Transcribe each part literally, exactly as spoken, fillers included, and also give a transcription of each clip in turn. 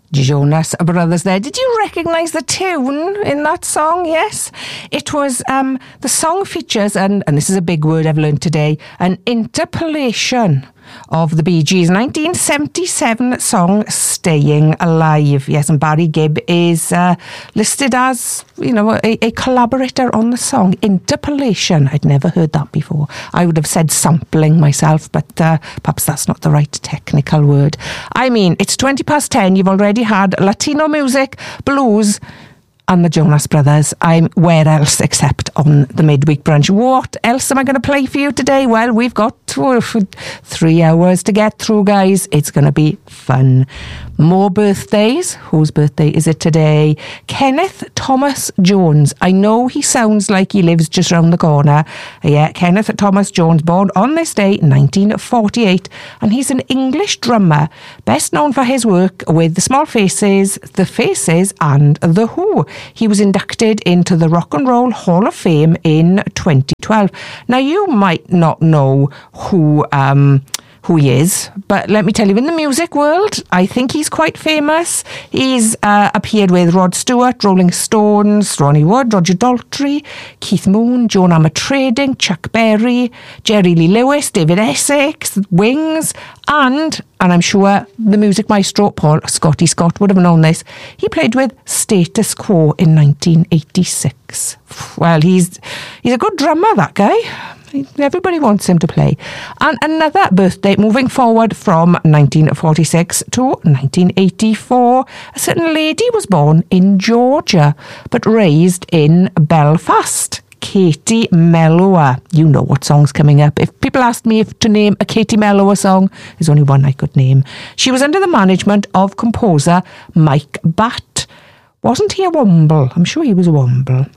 Jonas Brothers there. Did you recognise the tune in that song? Yes. It was, um, the song features, and, and this is a big word I've learned today, an interpolation of the Bee Gees' nineteen seventy-seven song Staying Alive. Yes, and Barry Gibb is uh, listed as, you know, a, a collaborator on the song. Interpolation. I'd never heard that before. I would have said sampling myself, but uh, perhaps that's not the right technical word. I mean, it's twenty past ten. You've already had Latino music, blues, and the Jonas Brothers. I'm where else except on the midweek brunch. What else am I going to play for you today? Well, we've got oh, three hours to get through, guys. It's going to be fun. More birthdays. Whose birthday is it today? Kenneth Thomas Jones. I know he sounds like he lives just round the corner. Yeah, Kenneth Thomas Jones, born on this day, nineteen forty-eight, and he's an English drummer, best known for his work with the Small Faces, the Faces, and the Who. He was inducted into the Rock and Roll Hall of Fame in twenty twelve. Now, you might not know who um, who he is, but let me tell you, in the music world, I think he's quite famous. He's uh, appeared with Rod Stewart, Rolling Stones, Ronnie Wood, Roger Daltrey, Keith Moon, Joan Armatrading, Chuck Berry, Jerry Lee Lewis, David Essex, Wings, and, and I'm sure the music maestro, Paul Scotty Scott, would have known this, he played with Status Quo in nineteen eighty-six. Well, he's he's a good drummer, that guy. Everybody wants him to play. And another birthday, moving forward from nineteen forty-six to nineteen eighty-four. A certain lady was born in Georgia, but raised in Belfast. Katie Melua. You know what song's coming up. If people asked me if to name a Katie Melua song, there's only one I could name. She was under the management of composer Mike Batt. Wasn't he a Womble? I'm sure he was a Womble.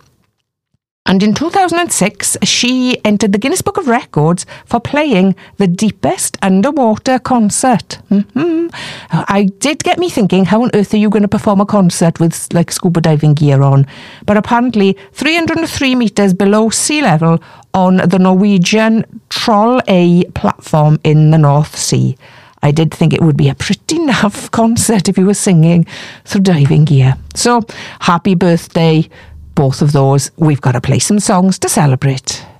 And in two thousand six, she entered the Guinness Book of Records for playing the deepest underwater concert. Mm-hmm. I did get me thinking, how on earth are you going to perform a concert with like scuba diving gear on? But apparently three hundred three metres below sea level on the Norwegian Troll A platform in the North Sea. I did think it would be a pretty naff concert if you were singing through diving gear. So, happy birthday, both of those. We've got to play some songs to celebrate.